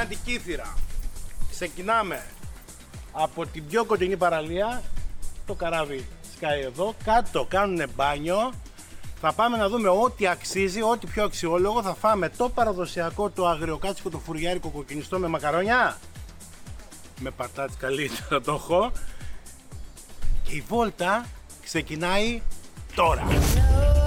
Αντικήθυρα. Ξεκινάμε από την πιο κοντινή παραλία. Το καράβι σκάει εδώ. Κάτω κάνουνε μπάνιο. Θα πάμε να δούμε ό,τι αξίζει, ό,τι πιο αξιόλογο. Θα φάμε το παραδοσιακό, το αγριοκάτσικο, το φουριάρικο κοκκινιστό με μακαρόνια. Με πατάτες καλύτερα το έχω. Και η βόλτα ξεκινάει τώρα.